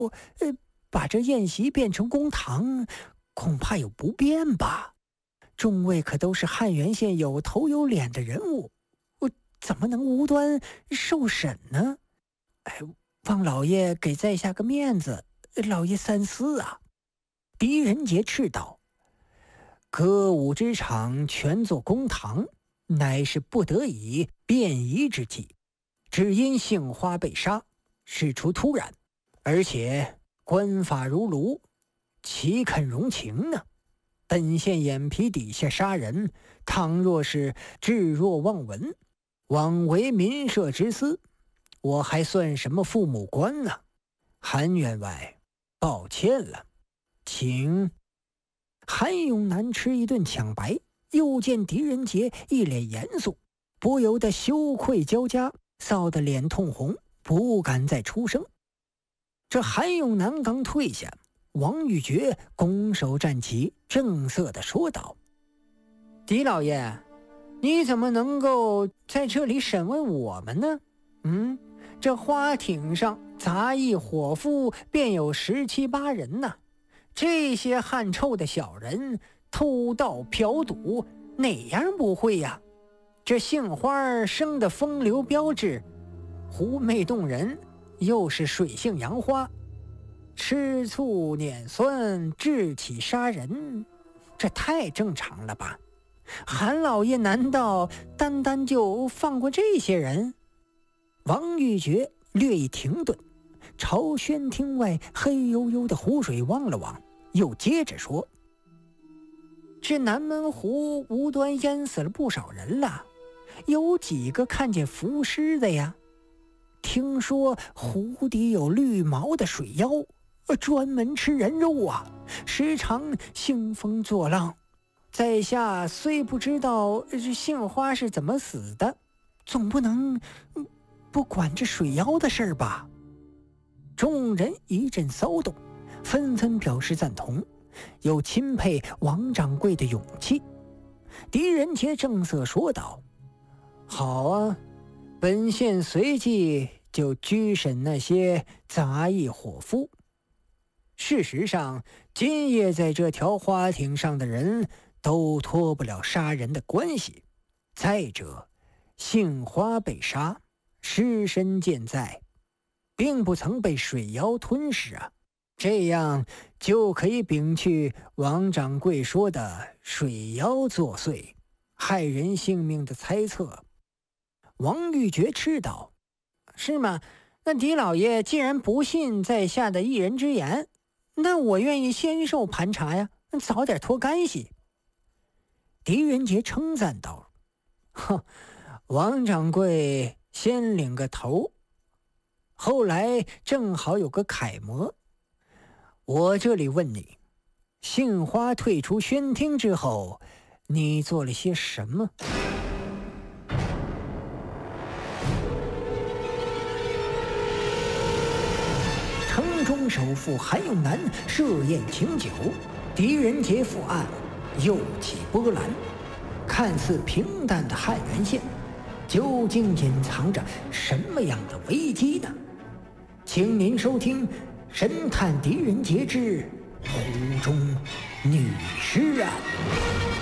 把这宴席变成公堂，恐怕有不便吧？众位可都是汉源县有头有脸的人物，我怎么能无端受审呢？望老爷给在下个面子，老爷三思啊！狄仁杰斥道：“歌舞之场全作公堂，乃是不得已便宜之计。只因杏花被杀，事出突然，而且官法如炉，岂肯容情呢？本县眼皮底下杀人，倘若是置若罔闻，枉为民社之私，我还算什么父母官呢？韩员外，抱歉了，请。”韩永南吃一顿抢白，又见狄仁杰一脸严肃，不由得羞愧交加，臊得脸通红，不敢再出声。这韩永南刚退下，王玉珏拱手站起，正色地说道：“狄老爷，你怎么能够在这里审问我们呢？这花艇上杂役伙夫便有17、18人呢。这些汗臭的小人偷盗嫖赌，哪样不会呀？这杏花生的风流标致，狐媚动人，又是水性杨花，吃醋碾酸，智起杀人，这太正常了吧？韩老爷难道单单就放过这些人？”王玉珏略一停顿，朝宣厅外黑黝黝的湖水望了望，又接着说：“这南门湖无端淹死了不少人了，有几个看见浮尸的呀？听说湖底有绿毛的水妖，专门吃人肉啊，时常兴风作浪。在下虽不知道这杏花是怎么死的，总不能不管这水妖的事儿吧？”众人一阵骚动，纷纷表示赞同，又钦佩王掌柜的勇气。狄仁杰正色说道：“好啊，本县随即就拘审那些杂役伙夫。事实上，今夜在这条花艇上的人都脱不了杀人的关系。再者，杏花被杀，尸身健在，并不曾被水妖吞噬啊，这样就可以摒去王掌柜说的水妖作祟，害人性命的猜测。”王玉珏斥道：“是吗？那狄老爷既然不信在下的一人之言，那我愿意先受盘查呀，早点脱干系。”狄仁杰称赞道：“王掌柜先领个头，后来正好有个楷模。我这里问你，杏花退出宣厅之后，你做了些什么？”城中首富韩永南设宴请酒，狄仁杰赴案，又起波澜。看似平淡的汉源县，究竟隐藏着什么样的危机呢？请您收听《神探狄仁杰之湖中女尸案》。